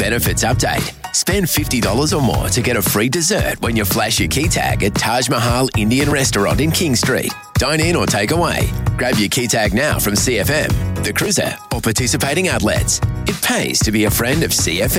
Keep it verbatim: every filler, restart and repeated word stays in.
Benefits update. Spend fifty dollars or more to get a free dessert when you flash your key tag at Taj Mahal Indian Restaurant in King Street. Dine in or take away. Grab your key tag now from C F M, The Cruiser, or participating outlets. It pays to be a friend of C F M.